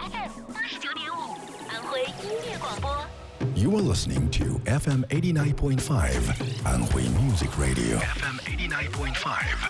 FM 89.5，安徽音乐广播。 You are listening to FM 89.5 Anhui Music Radio. FM 89.5